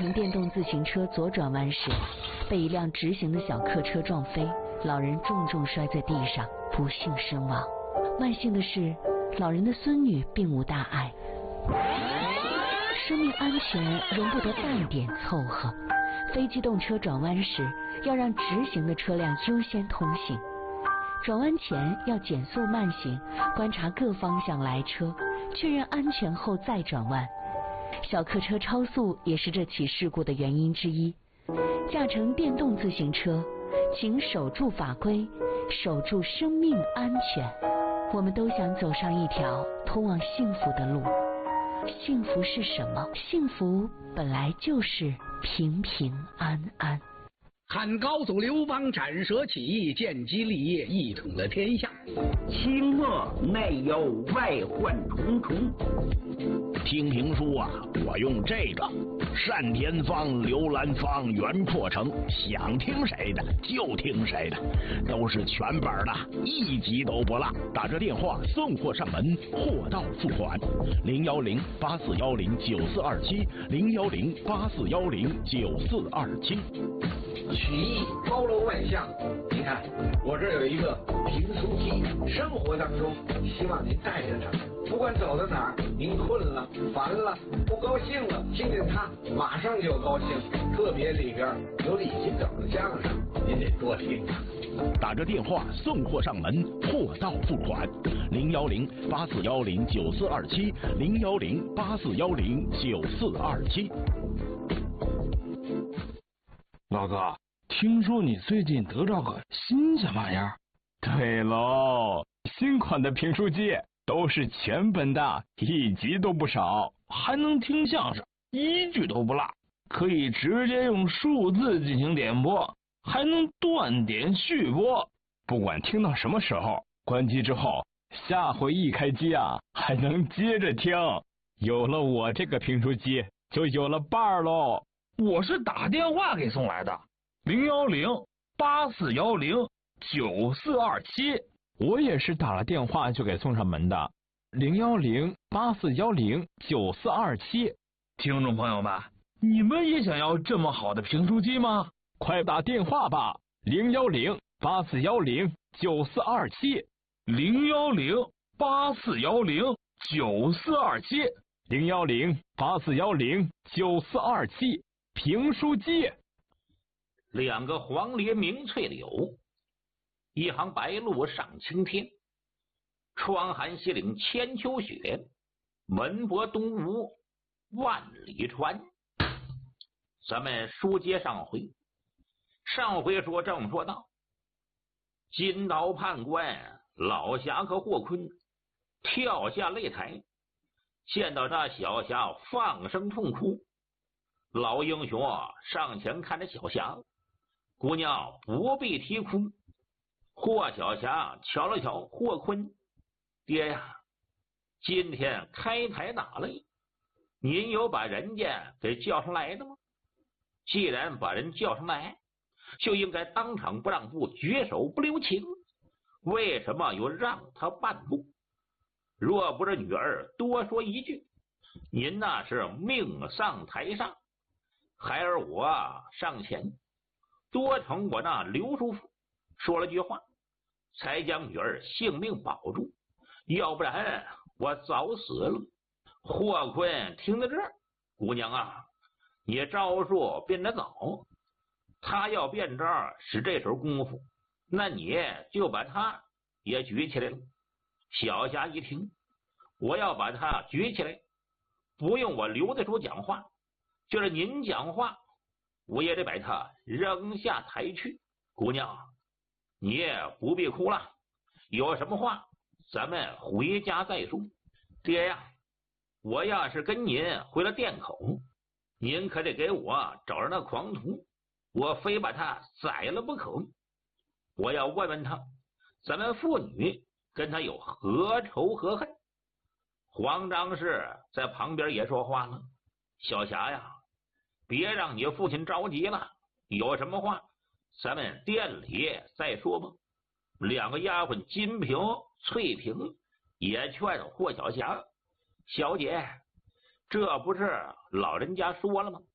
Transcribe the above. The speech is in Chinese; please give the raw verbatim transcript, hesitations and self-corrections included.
乘电动自行车左转弯时，被一辆直行的小客车撞飞，老人重重摔在地上，不幸身亡。万幸的是，老人的孙女并无大碍。生命安全容不得半点凑合。非机动车转弯时，要让直行的车辆优先通行。转弯前要减速慢行，观察各方向来车，确认安全后再转弯。小客车超速也是这起事故的原因之一。驾乘电动自行车，请守住法规，守住生命安全。我们都想走上一条通往幸福的路。幸福是什么？幸福本来就是平平安安。 汉高祖刘邦斩蛇起义，建基立业，一统了天下。 清末内有外患重重。 听评书啊，我用这个单田芳、刘兰芳、袁阔成，想听谁的就听谁的，都是全本的，一集都不落。打这电话送货上门，货到付款。零幺零八四幺零九四二七，零幺零八四幺零九四二七。 曲艺包罗万象，你看我这有一个评书机，生活当中希望您带着它，不管走到哪儿，您困了、烦了、不高兴了，听见它马上就高兴。特别里边有李金斗的相声，您得多听啊。 打着电话送货上门，货到付款。零幺零八四幺零九四二七，零幺零八四幺零九四二七。 老哥，听说你最近得着个新鲜玩意儿？ 对喽，新款的评书机都是全本的，一集都不少， 还能听相声，一句都不落，可以直接用数字进行点播，还能断点续播， 不管听到什么时候，关机之后，下回一开机啊，还能接着听。有了我这个评书机，就有了伴儿喽。 我是打电话给送来的，零幺零八四幺零九四二七。 我也是打了电话就给送上门的，零幺零八四幺零九四二七。 听众朋友们，你们也想要这么好的评书机吗？ 快打电话吧，零幺零八四幺零九四二七， 零幺零八四幺零九四二七， 零幺零八四幺零九四二七。评书机。 两个黄连鸣翠柳，一行白鹭上青天。窗含西岭千秋雪，门泊东吴万里船。咱们书接上回，上回说正说到，金刀判官老侠和霍坤跳下擂台，见到这小侠放声痛哭。老英雄上前看着小侠，姑娘不必啼哭。霍小侠瞧了瞧霍坤，爹呀，今天开台打擂，您有把人家给叫上来的吗？既然把人叫上来，就应该当场不让步，绝手不留情，为什么又让他半步？若不是女儿多说一句，您那是命丧台上。孩儿我上前多承我那刘叔父说了句话，才将女儿性命保住，要不然我早死了。霍坤听到这儿，姑娘啊，你招数变得早，他要变招使这手功夫，那你就把他也举起来了。小侠一听，我要把他举起来，不用我刘大叔讲话，就是您讲话，我也得把他扔下台去。姑娘，你也不必哭了，有什么话咱们回家再说。爹呀，我要是跟您回了店口，您可得给我找着那狂徒，我非把他宰了不可。我要问问他，咱们父女跟他有何仇何恨。黄张氏在旁边也说话了，小侠呀，别让你父亲着急了，有什么话咱们店里再说吧。两个丫鬟金平、翠萍也劝霍小霞，小姐，这不是老人家说了吗？